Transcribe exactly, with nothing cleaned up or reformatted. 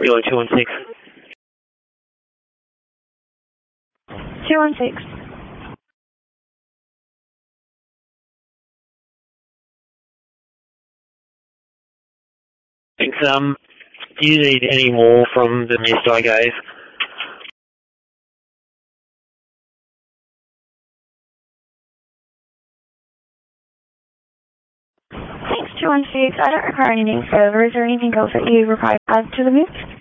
Relay two one six. two one six. Thanks. Um, do you need any more from the list I gave? Thanks, two one six. I don't require anything further. Is there anything else that you require to add to the mix?